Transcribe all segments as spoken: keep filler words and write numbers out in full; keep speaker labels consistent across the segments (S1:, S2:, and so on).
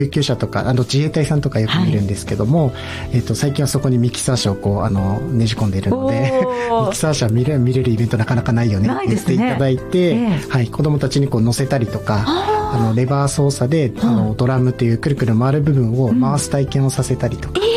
S1: 救急車とかあの自衛隊さんとかよく見るんですけども、はい、えー、と最近はそこにミキサー車をこうあのねじ込んでいるのでミキサー車見れ、見れるイベントなかなかないよねって言っていただいて、えーはい、子どもたちにこう乗せたりとかあのレバー操作であのドラムというくるくる回る部分を回す体験をさせたりとか、うん、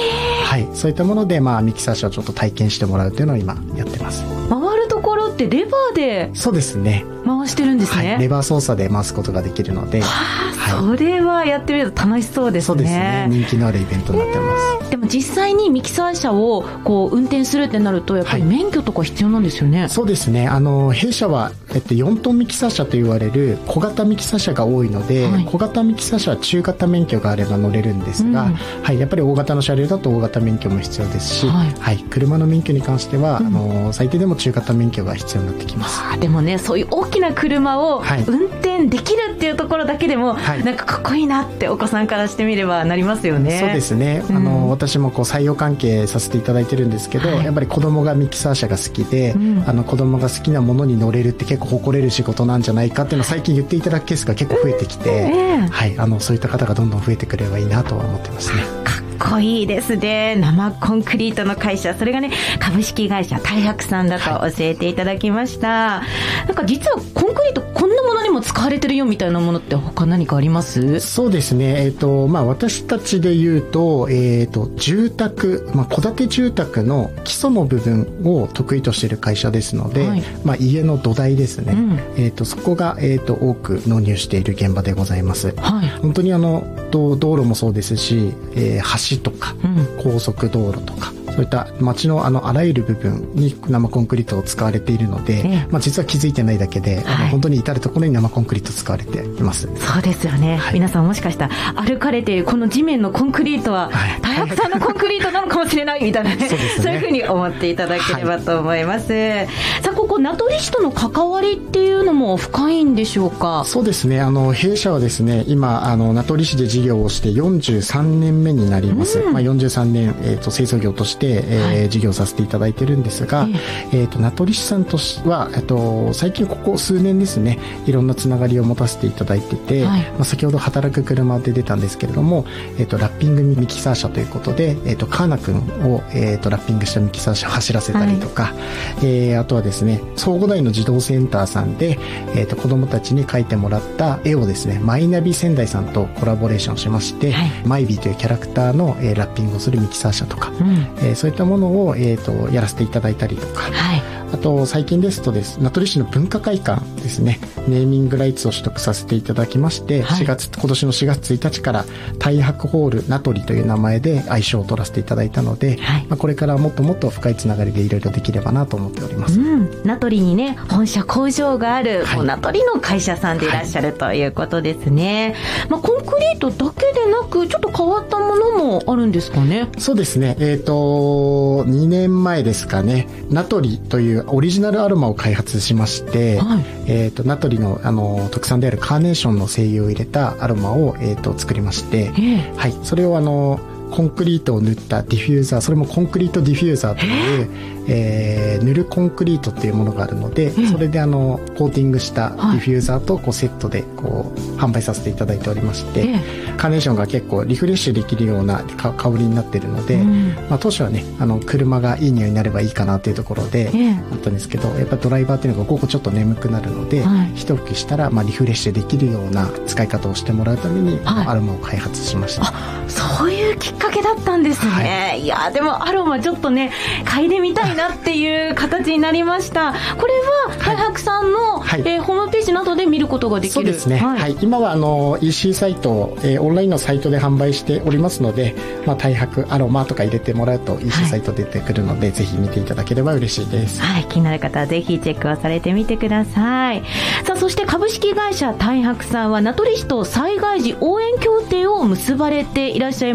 S1: はい、そういったもので、まあ、ミキサー車をちょっと体験してもらうというのを今やってます。
S2: 回るところってレバーで
S1: そうですね
S2: 回してるんですね、
S1: はい、レバー操作で回すことができるので、は
S2: あ、はい、それはやってみると楽しそうですね。
S1: そうですね、人気のあるイベントになってます、
S2: えー、でも実際にミキサー車をこう運転するってなるとやっぱり免許とか必要なんですよね、はい、
S1: そうですね、あの弊社は、えっと、よんトンミキサー車と言われる小型ミキサー車が多いので、はい、小型ミキサー車は中型免許があれば乗れるんですが、うんはい、やっぱり大型の車両だと大型免許も必要ですし、はいはい、車の免許に関しては、うん、あの最低でも中型免許が必要になってきます。
S2: あでもね、そういう大きな車を運転できるっていうところだけでも、はい、なんかかっこいいなってお子さんからしてみればなりますよね。
S1: そうですね、うん、あの私もこう採用関係させていただいてるんですけど、はい、やっぱり子供がミキサー車が好きで、うん、あの子供が好きなものに乗れるって結構誇れる仕事なんじゃないかっていうのを最近言っていただくケースが結構増えてきて、えーはい、あのそういった方がどんどん増えてくればいいなとは思ってますね。
S2: かっこいいですね。生コンクリートの会社、それがね株式会社大白さんだと教えていただきました、はい、なんか実はコンクリートこんなものにも使われてるよみたいなものって他何かあります？
S1: そうですね、えーとまあ、私たちで言うと、えーと住宅、まあ、戸建て住宅の基礎の部分を得意としている会社ですので、はいまあ、家の土台ですね、うんえーとそこが、えーと多く納入している現場でございます、はい、本当にあの道路もそうですし、えー、橋とか、うん、高速道路とかそういった街のあのあらゆる部分に生コンクリートを使われているので、ええまあ、実は気づいてないだけで、はい、あの本当に至るところに生コンクリート使われています。
S2: そうですよね、はい、皆さんもしかしたら歩かれているこの地面のコンクリートは、はい、大白さんのコンクリートなのかもしれないみたいな、ね、そうですね、そういうふうに思っていただければと思います、はい、さあここ名取市との関わりっていうのも深いんでしょうか？
S1: そうですね、あの弊社はですね今あの名取市で事業をしてよんじゅうさんねんめになります、うんまあ、よんじゅうさんねん、えーと、製造業として、えーはい、事業させていただいてるんですが、えーえーと名取市さんとしては、えーと最近ここ数年ですねいろんなつながりを持たせていただいてて、はいまあ、先ほど働く車で出たんですけれども、えーとラッピングミキサー車ということで、えーとカーナ君を、えーとラッピングしたミキサー車を走らせたりとか、はいえー、あとはですね総合大の児童センターさんで、えーと子どもたちに描いてもらった絵をですねマイナビ仙台さんとコラボレーションしまして、はい、マイビーというキャラクターの、えー、ラッピングをするミキサー車とか、うんえー、そういったものを、えーとやらせていただいたりとか、はいあと最近ですとです名取市の文化会館ですねネーミングライツを取得させていただきまして、はい、しがつ今年のしがつついたちから大白ホール名取という名前で愛称を取らせていただいたので、はいまあ、これからもっともっと深いつながりでいろいろできればなと思っております、
S2: うん、名取にね本社工場がある、はい、名取の会社さんでいらっしゃる、はい、ということですね、まあ、コンクリートだけでなくちょっと変わったものもあるんですかね？
S1: そうですね、えーとにねんまえですかね名取というオリジナルアロマを開発しまして、はいえー、と名取 の, あの特産であるカーネーションの精油を入れたアロマを、えー、と作りまして、えーはい、それをあのコンクリートを塗ったディフューザーそれもコンクリートディフューザーという、えー、塗るコンクリートっていうものがあるので、それであのコーティングしたディフューザーとこうセットでこう販売させていただいておりまして、カーネーションが結構リフレッシュできるような香りになっているので、うんまあ、当初はねあの車がいい匂いになればいいかなというところであったんですけど、やっぱドライバーっていうのが午後ちょっと眠くなるので、はい、一吹きしたらまあリフレッシュできるような使い方をしてもらうために、はい、アロマを開発しました。
S2: あ、そういうきっかけだったんですね、はい、いやでもアロマちょっとね嗅いでみたいなっていう形になりました。これは大白さんの、はいえー、ホームページなどで見ることができる？
S1: そうですね、はいはい、今はあの イーシー サイト、えー、オンラインのサイトで販売しておりますので、まあ、大白アロマとか入れてもらうと イーシー サイト出てくるので、はい、ぜひ見ていただければ嬉しいです、
S2: はい、気になる方はぜひチェックをされてみてください。さあそして株式会社大白さんは名取市と災害時応援協定を結ばれていらっしゃいます。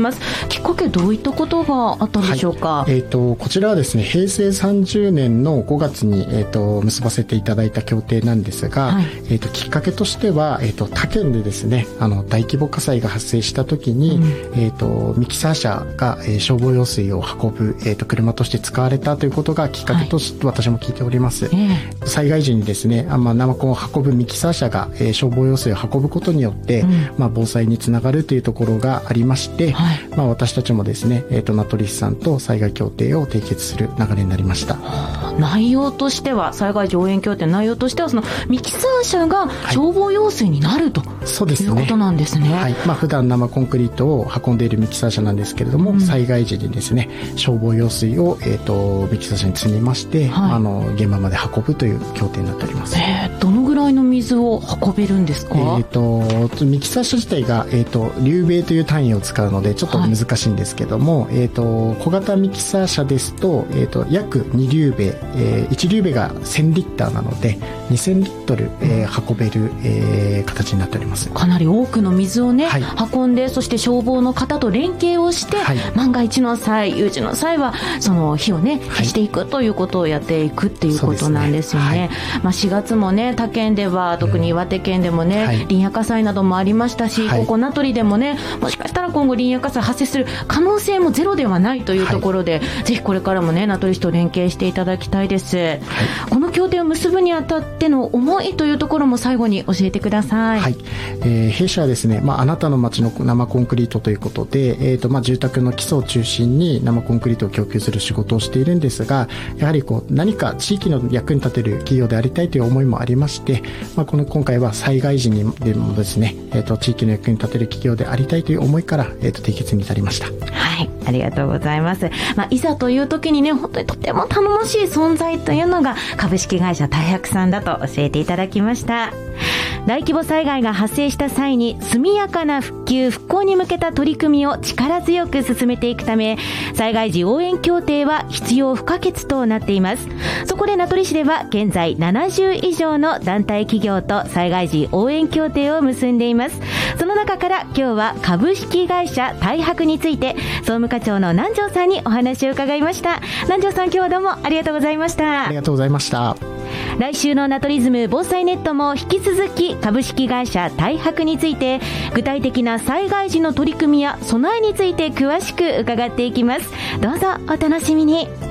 S2: きっかけどういったことがあったんでしょうか。
S1: はい、えーと、こちらはですね、平成さんじゅうねんのごがつに、えーと、結ばせていただいた協定なんですが、はい、えーと、きっかけとしては、えーと、他県でですね、あの大規模火災が発生した時に、うん、えーと、ミキサー車が、えー、消防用水を運ぶ、えーと、車として使われたということがきっかけとして私も聞いております。はい、えー、災害時にですね、あまあ、生コンを運ぶミキサー車が、えー、消防用水を運ぶことによって、うん、まあ、防災につながるというところがありまして、はい、まあ、私たちもですね、えーと、名取市さんと災害協定を締結する流れになりました。
S2: 内容としては、災害時応援協定の内容としては、そのミキサー車が消防用水になると、はい、そうですね、いうことなんですね。
S1: はい、まあ、普段生コンクリートを運んでいるミキサー車なんですけれども、うん、災害時にですね、消防用水を、えーと、ミキサー車に積みまして、はい、あの現場まで運ぶという協定になっております。
S2: えー、どのぐらいの水を運べるんですか。
S1: えーと、ミキサー車自体が、えーと、リュウベイという単位を使うのでちょっと難しいんですけども、はい、えーと、小型ミキサー車ですと、えーと、約にリュウベイ、えー、いちリュウベイがせんリッターなのでにせんリットル、えー、運べる、えー、形になっております。
S2: かなり多くの水をね、はい、運んで、そして消防の方と連携をして、はい、万が一の際、有事の際はその火をね消していくということをやっていくっていうことなんですよね。はい、まあ、しがつもね、他県では特に岩手県でもね、うん、はい、林野火災などもありましたし、はい、ここ名取でもね、もしかしたら今後林野火災発生する可能性もゼロではないというところで、はい、ぜひこれからもね、名取市と連携していただきたいです。はい、この協定を結ぶにあたっての思いというところも最後に教えてください。
S1: はい、えー、弊社はですね、まあ、あなたの街の生コンクリートということで、えーとまあ、住宅の基礎を中心に生コンクリートを供給する仕事をしているんですが、やはりこう何か地域の役に立てる企業でありたいという思いもありまして、まあ、この今回は災害時にでもですね、えーと地域の役に立てる企業でありたいという思いから、えーと締結に至りました。
S2: はい、ありがとうございます。まあ、いざという時にね、本当にとても頼もしい存在というのが株式会社大白さんだと教えていただきました。大規模災害が発生した際に速やかな復旧復興に向けた取り組みを力強く進めていくため、災害時応援協定は必要不可欠となっています。そこで名取市では現在ななじゅう以上の団体企業と災害時応援協定を結んでいます。その中から今日は株式会社大白について総務課長の南條さんにお話を伺いました。南條さん、今日はどうもありがとうございました。
S1: ありがとうございました。
S2: 来週のナトリズム防災ネットも引き続き株式会社大白について具体的な災害時の取り組みや備えについて詳しく伺っていきます。どうぞお楽しみに。